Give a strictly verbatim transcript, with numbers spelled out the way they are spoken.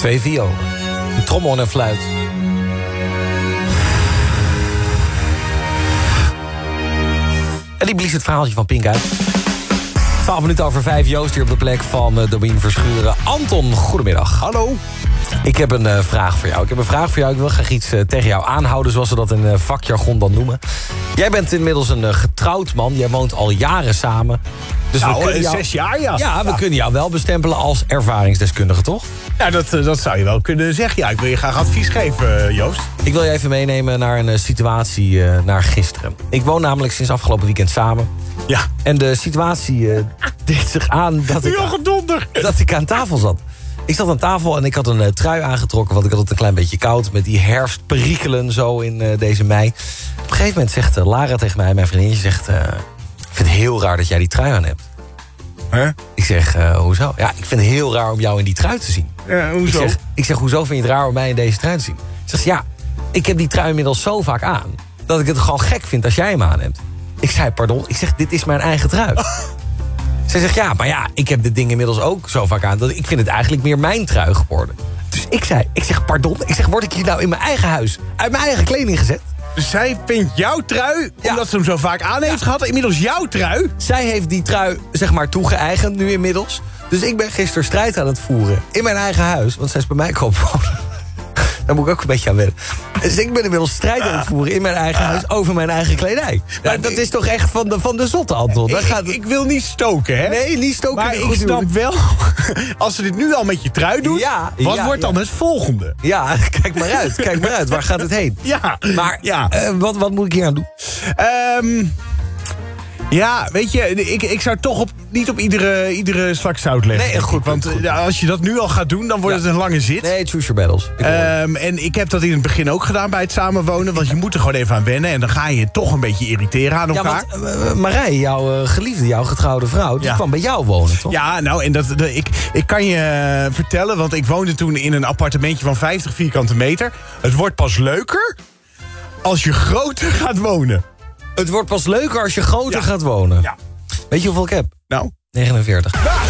Twee violen. Een trommel en een fluit. En die blies het verhaaltje van Pink uit. twaalf minuten over vijf, Joost hier op de plek van uh, Domien Verschuren. Anton, goedemiddag. Hallo. Ik heb een uh, vraag voor jou. Ik heb een vraag voor jou. Ik wil graag iets uh, tegen jou aanhouden, zoals ze dat in uh, vakjargon dan noemen. Jij bent inmiddels een uh, getrouwd man. Jij woont al jaren samen. Dus nou, we kunnen jou... zes jaar, ja. Ja, we ja. kunnen jou wel bestempelen als ervaringsdeskundige, toch? Ja, dat, dat zou je wel kunnen zeggen. Ja, ik wil je graag advies geven, Joost. Ik wil je even meenemen naar een uh, situatie uh, naar gisteren. Ik woon namelijk sinds afgelopen weekend samen. Ja. En de situatie uh, deed zich aan dat ik, Nu gedonder. dat ik aan tafel zat. Ik zat aan tafel en ik had een uh, trui aangetrokken, want ik had het een klein beetje koud met die herfstperikelen zo in uh, deze mei. Op een gegeven moment zegt uh, Lara tegen mij, mijn vriendinnetje, zegt... Uh, ik vind het heel raar dat jij die trui aan hebt. Huh? Ik zeg, uh, hoezo? Ja, ik vind het heel raar om jou in die trui te zien. Ja, hoezo? Ik zeg, ik zeg, hoezo vind je het raar om mij in deze trui te zien? Ze zegt, ja, ik heb die trui inmiddels zo vaak aan... dat ik het gewoon gek vind als jij hem aan hebt. Ik zei, pardon, ik zeg, dit is mijn eigen trui. Zij zegt, ja, maar ja, ik heb dit ding inmiddels ook zo vaak aan... dat ik vind het eigenlijk meer mijn trui geworden. Dus ik zei, ik zeg, pardon, ik zeg, word ik hier nou in mijn eigen huis... uit mijn eigen kleding gezet? Dus zij vindt jouw trui, Ja. omdat ze hem zo vaak aan heeft Ja. gehad... inmiddels jouw trui? Zij heeft die trui, zeg maar, toegeëigend nu inmiddels. Dus ik ben gisteren strijd aan het voeren in mijn eigen huis... want zij is bij mij komen wonen. Daar moet ik ook een beetje aan wennen. Dus ik ben inmiddels strijd aan het voeren in mijn eigen huis... over mijn eigen kledij. Maar Ja, dat ik- is toch echt van de, van de zotte, Anton? Dat Ik, gaat... ik, ik wil niet stoken, hè? Nee, niet stoken. Maar niet ik goed snap doen. wel, als ze dit nu al met je trui doet... Ja, wat ja, wordt ja. dan het volgende? Ja, kijk maar uit. Kijk maar uit. Waar gaat het heen? Ja, Maar ja. uh, wat, wat moet ik hier aan doen? Ehm, ja, weet je, ik, ik zou toch op, niet op iedere, iedere zwak zout leggen. Nee, goed, Want goed. eh, als je dat nu al gaat doen, dan wordt Ja. het een lange zit. Nee, choose your battles. Ik hoor het. Ehm, en ik heb dat in het begin ook gedaan bij het samenwonen. Want je moet er gewoon even aan wennen. En dan ga je je toch een beetje irriteren aan ja, elkaar. want uh, Marij, jouw uh, geliefde, jouw getrouwde vrouw... die Ja. kwam bij jou wonen, toch? Ja, nou, en dat, dat- ik, ik kan je eh, vertellen, want ik woonde toen in een appartementje van vijftig vierkante meter. Het wordt pas leuker als je groter gaat wonen. Het wordt pas leuker als je groter Ja. gaat wonen. Ja. Weet je hoeveel ik heb? Nou, negenenveertig. ah,